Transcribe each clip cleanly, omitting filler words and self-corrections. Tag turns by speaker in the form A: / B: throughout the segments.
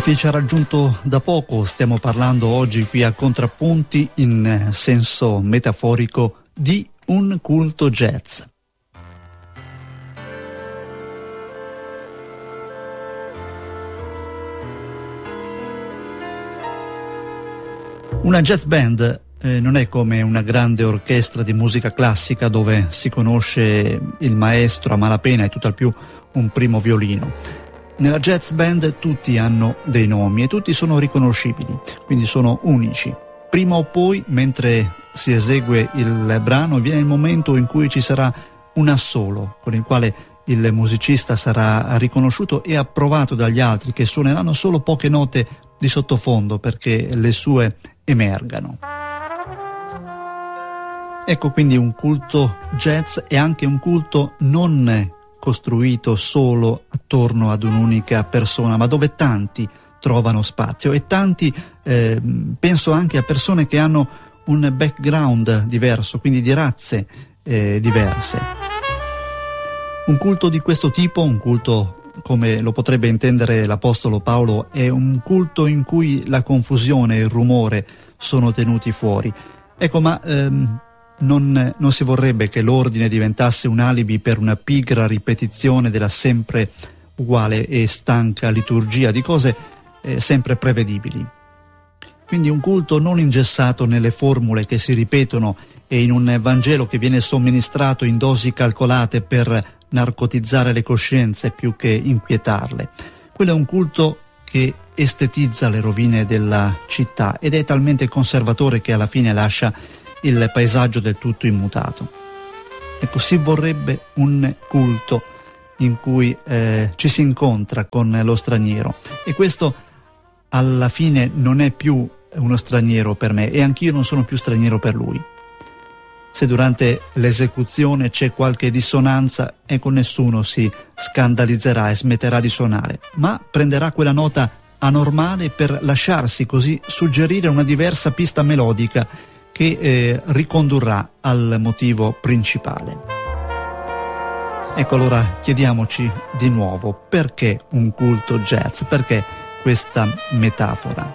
A: chi ci ha raggiunto da poco, stiamo parlando oggi qui a Contrappunti in senso metaforico di un culto jazz. Una jazz band non è come una grande orchestra di musica classica dove si conosce il maestro a malapena e tutt'al più un primo violino. Nella jazz band tutti hanno dei nomi e tutti sono riconoscibili, quindi sono unici. Prima o poi, mentre si esegue il brano, viene il momento in cui ci sarà un assolo con il quale il musicista sarà riconosciuto e approvato dagli altri, che suoneranno solo poche note di sottofondo perché le sue emergano. Ecco quindi un culto jazz è anche un culto non costruito solo attorno ad un'unica persona, ma dove tanti trovano spazio e tanti, penso anche a persone che hanno un background diverso, quindi di razze diverse. Un culto di questo tipo, un culto come lo potrebbe intendere l'Apostolo Paolo, è un culto in cui la confusione e il rumore sono tenuti fuori. Ecco, ma non si vorrebbe che l'ordine diventasse un alibi per una pigra ripetizione della sempre uguale e stanca liturgia di cose sempre prevedibili. Quindi un culto non ingessato nelle formule che si ripetono e in un Vangelo che viene somministrato in dosi calcolate per narcotizzare le coscienze più che inquietarle. Quello è un culto che estetizza le rovine della città ed è talmente conservatore che alla fine lascia il paesaggio del tutto immutato. Ecco, si vorrebbe un culto in cui ci si incontra con lo straniero, e questo alla fine non è più uno straniero per me e anch'io non sono più straniero per lui. Se durante l'esecuzione c'è qualche dissonanza, ecco, nessuno si scandalizzerà e smetterà di suonare, ma prenderà quella nota anormale per lasciarsi così suggerire una diversa pista melodica che ricondurrà al motivo principale. Ecco, allora chiediamoci di nuovo: perché un culto jazz? Perché questa metafora?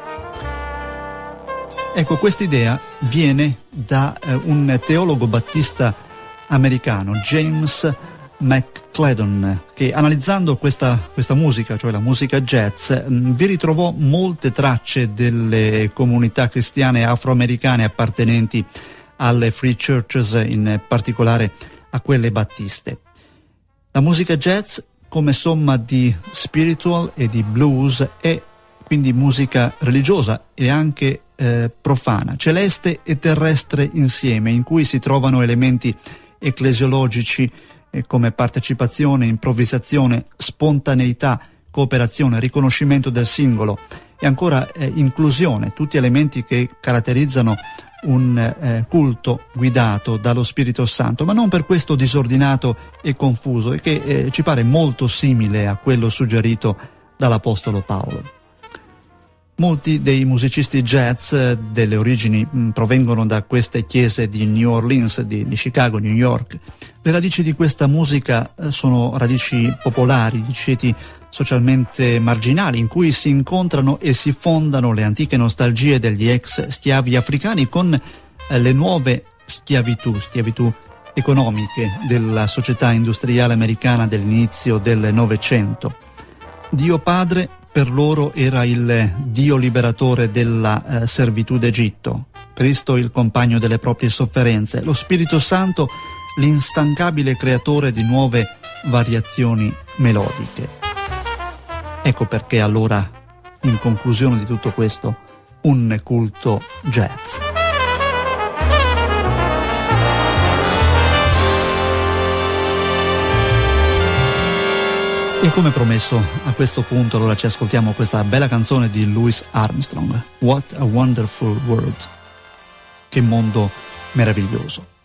A: Ecco, quest'idea viene da un teologo battista americano, James McClendon, che analizzando questa musica, cioè la musica jazz, vi ritrovò molte tracce delle comunità cristiane afroamericane appartenenti alle free churches, in particolare a quelle battiste. La musica jazz, come somma di spiritual e di blues, è quindi musica religiosa e anche profana, celeste e terrestre insieme, in cui si trovano elementi ecclesiologici come partecipazione, improvvisazione, spontaneità, cooperazione, riconoscimento del singolo e ancora inclusione, tutti elementi che caratterizzano un culto guidato dallo Spirito Santo, ma non per questo disordinato e confuso, e che ci pare molto simile a quello suggerito dall'Apostolo Paolo. Molti dei musicisti jazz delle origini provengono da queste chiese di New Orleans, di Chicago, New York. Le radici di questa musica sono radici popolari, di ceti socialmente marginali, in cui si incontrano e si fondano le antiche nostalgie degli ex schiavi africani con le nuove schiavitù economiche della società industriale americana dell'inizio del Novecento. Dio Padre per loro era il Dio liberatore della servitù d'Egitto, Cristo il compagno delle proprie sofferenze, lo Spirito Santo l'instancabile creatore di nuove variazioni melodiche. Ecco perché allora, in conclusione di tutto questo, un culto jazz. E come promesso, a questo punto allora ci ascoltiamo questa bella canzone di Louis Armstrong, What a Wonderful World. Che mondo meraviglioso.